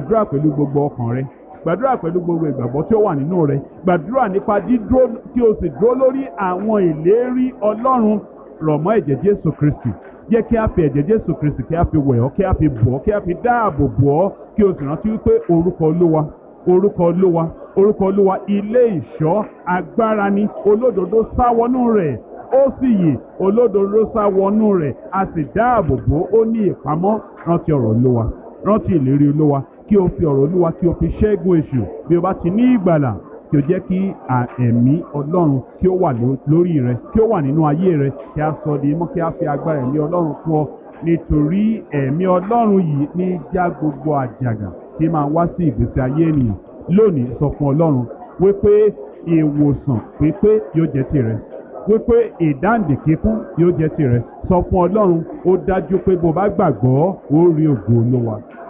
gbàdúrà pẹ̀lú gbogbo ọkàn rẹ, gbàdúrà pẹ̀lú gbogbo ìgbàgbọ́ tí ó wà nínú rẹ, gbàdúrà nípa dídúró kí o sì dúró lórí àwọn ìlérí Ọlọ́run. Rọ̀ mọ́ ẹ̀jẹ̀ Jésù Kristi, jẹ́ kí a fi ẹ̀jẹ̀ Jésù Kristi kí a fi wẹ̀ ọ́, kí a fi bọ̀ ọ́, kí a fi dáàbò bò ọ́, kí o sì rántí wípé orúkọ Olúwa, orúkọ Olúwa, orúkọ Olúwa ilé ìṣọ́ agbára ni, olódodo sá wọnú rẹ̀ ó sì yè, olódodo sá wọnú rẹ̀ a sì dáàbò bò ó ní ìpamọ́. Rántí ọ̀rọ̀ Olúwa, rántí ìlérí Olúwa, kí o fi ọ̀rọ̀ Olúwa kí o fi ṣẹ́gun èṣù. Bí o bá ti ní ìgbàlà, kí o jẹ́ kí ẹ̀mí Ọlọ́run kí ó wà lórí rẹ, kí ó wà nínú ayé rẹ, kí a sọ di mọ́, kí a fi agbára ẹ̀mí Ọlọ́run fún ọ, nítorí ẹ̀mí Ọlọ́run yìí ní já gbogbo àjàgà tí máa wá sí ìgbésí ayé ènìyàn. Lónìí sọ fún Ọlọ́run wípé ìwòsàn pípé yóò jẹ́ tìrẹ, wípé ìdáǹdè kíkún yóò jẹ́ tìrẹ. Sọ fún Ọlọ́run, ó dájú pé bó bá gbàgbọ́ ó rí ògo Olúwa.